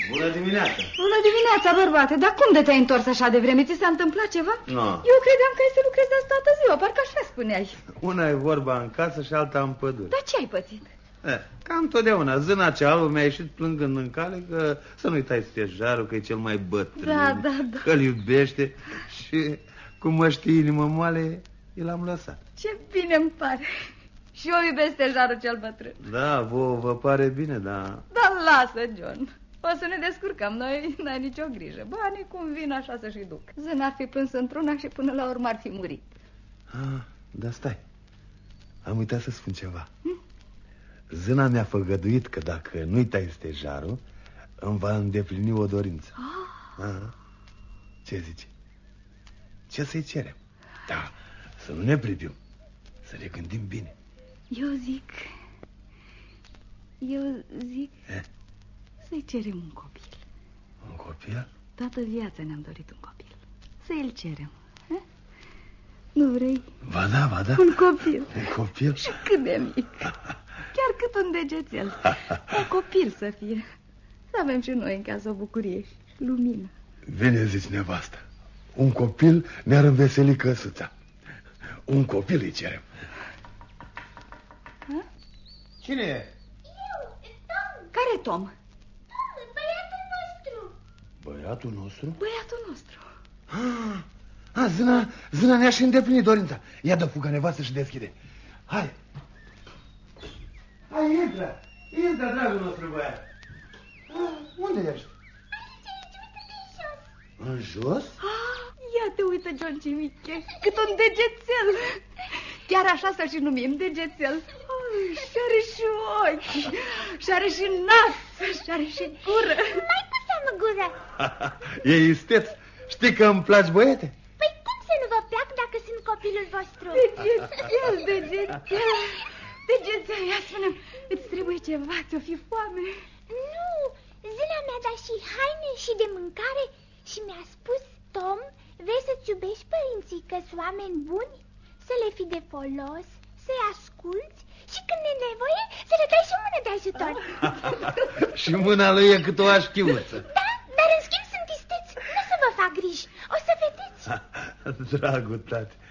Bună dimineața! Bună dimineața, bărbate, dar cum de te-ai întors așa de vreme? Ți s-a întâmplat ceva? Nu. Eu credeam că ai să lucrezi azi toată ziua, parcă așa spuneai. Una e vorba în casă și alta în pădure. Dar ce ai pățit? Cam totdeauna, zâna cea albă mi-a ieșit plângând în cale că să nu-i tai stejarul, că e cel mai bătrân, Da. că-l iubește și, cum mă știe inimă moale, l-am lăsat. Ce bine îmi pare. Și eu iubesc stejarul cel bătrân. Da, vă pare bine, da. Dar lasă, John. O să ne descurcăm, noi n-ai nicio grijă. Banii cum vin așa să-și duc. Zâna ar fi plâns într-una și până la urmă ar fi murit. Dar stai, am uitat să spun ceva. Zâna mi-a făgăduit că dacă nu-i tai stejarul, îmi va îndeplini o dorință. Ce zici? Ce să-i cerem? Da, să nu ne privim, să ne gândim bine. Eu zic să-i cerem un copil. Un copil? Toată viața ne-am dorit un copil. Să-i cerem. Nu vrei? Ba da. Un copil. Un copil? Și cât de mic. Chiar cât un degețel. Un copil să fie. Să avem și noi în casă o bucurie și lumină. Bine zici, nevastă. Un copil ne-ar înveseli căsuța. Un copil îi cerem. Cine e? Eu, Tom. Care Tom? Tom, băiatul nostru. Băiatul nostru? Băiatul nostru. Zâna ne-a și îndeplinit dorința. Ia dă fuga, nevastă, și deschide. Hai, intră, dragul nostru băiat. Unde ești? Aici, uite-te jos. În jos? Ia te uită, John Cimiche, cât un degețel. Chiar așa să și numim, degețel. Și are și ochi, și are și nas, și are și gură. Mai cu seamă gură. E isteț. Știi că îmi placi, băiete? Păi cum să nu vă plac dacă sunt copilul vostru? Degețel, ia spune-mi, îți trebuie ceva, ți-o fi foame? Nu, zâna mi-a dat și haine și de mâncare și mi-a spus, Tom, vrei să-ți iubești părinții că-s oameni buni? Să le fii de folos, să-i asculți și când e nevoie să le dai și o mână de ajutor. Și mâna lui e cât o așchiuță. Da, dar în schimb sunt isteți, nu să vă fac griji, o să vedeți. Dragul tati,